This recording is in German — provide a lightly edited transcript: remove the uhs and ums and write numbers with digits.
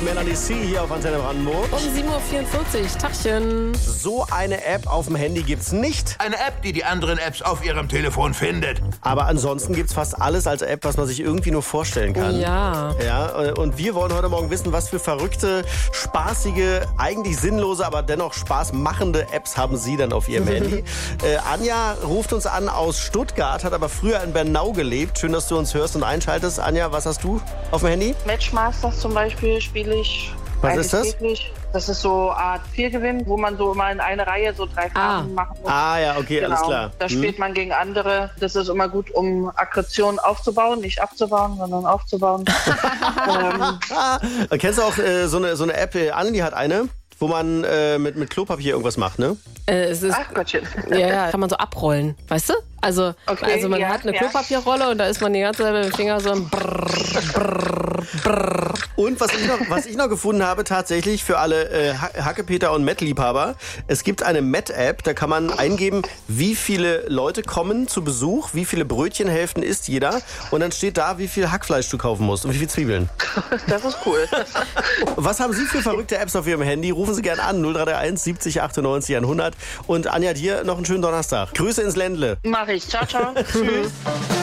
Melanie C. hier auf Antenne Brandenburg. Um 7.44 Uhr, Tachchen. So eine App auf dem Handy gibt's nicht. Eine App, die die anderen Apps auf ihrem Telefon findet. Aber ansonsten gibt's fast alles als App, was man sich irgendwie nur vorstellen kann. Ja. Ja, und wir wollen heute Morgen wissen, was für verrückte, spaßige, eigentlich sinnlose, aber dennoch spaßmachende Apps haben Sie dann auf Ihrem Handy. Anja ruft uns an aus Stuttgart, hat aber früher in Bernau gelebt. Schön, dass du uns hörst und einschaltest. Anja, was hast du auf dem Handy? Matchmasters zum Beispiel spiele ich. Was ist das? Täglich. Das ist so eine Art Viergewinn, wo man so immer in eine Reihe so 3 Farben machen muss. Ah ja, okay, Genau. alles klar. Da spielt man gegen andere. Das ist immer gut, um Aggression aufzubauen. Nicht abzubauen, sondern aufzubauen. Kennst du auch so eine App, Anni hat eine, wo man mit Klopapier irgendwas macht, ne? Es ist, Ach Gottchen. ja, kann man so abrollen, weißt du? Also man ja, hat eine ja. Klopapierrolle und da ist man die ganze Zeit mit dem Finger so ein Brrr, Brrr, Brrr. Und was ich noch gefunden habe, tatsächlich für alle Hackepeter und Met-Liebhaber, es gibt eine Met-App, da kann man eingeben, wie viele Leute kommen zu Besuch, wie viele Brötchenhälften isst jeder und dann steht da, wie viel Hackfleisch du kaufen musst und wie viel Zwiebeln. Das ist cool. Was haben Sie für verrückte Apps auf Ihrem Handy? Rufen Sie gerne an, 0331 70 98 100. Und Anja, dir noch einen schönen Donnerstag. Grüße ins Ländle. Mach ich. Ciao, ciao. Tschüss.